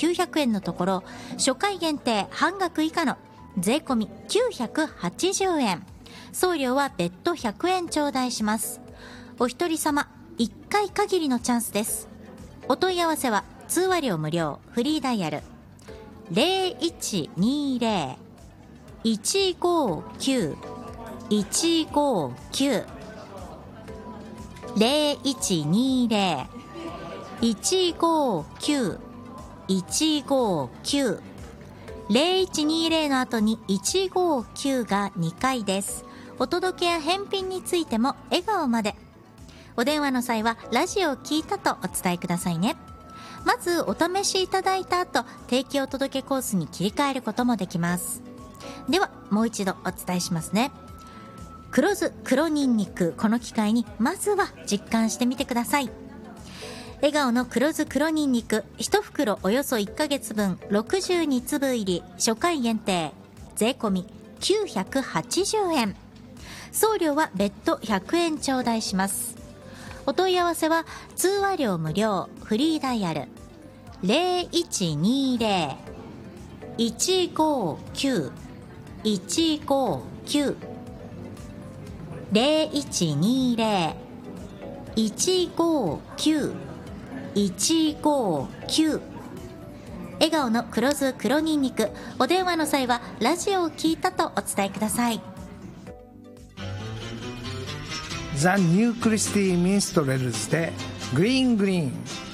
900円のところ、初回限定半額以下の税込み980円。送料は別途100円頂戴します。お一人様1回限りのチャンスです。お問い合わせは通話料無料、フリーダイヤル 0120-159-159 0120-159-159 0120の後に159が2回です。お届けや返品についても笑顔まで。お電話の際はラジオを聞いたとお伝えくださいね。まずお試しいただいた後、定期お届けコースに切り替えることもできます。ではもう一度お伝えしますね。黒酢黒ニンニク、この機会にまずは実感してみてください。笑顔の黒酢黒ニンニク1袋およそ1ヶ月分62粒入り、初回限定税込み980円。送料は別途100円頂戴します。お問い合わせは通話料無料、フリーダイヤル 0120-159-159 0120-159-159 笑顔の黒酢黒ニンニク。お電話の際はラジオを聞いたとお伝えください。 ザ・ニュークリスティ・ミンストレルズでグリーングリーン。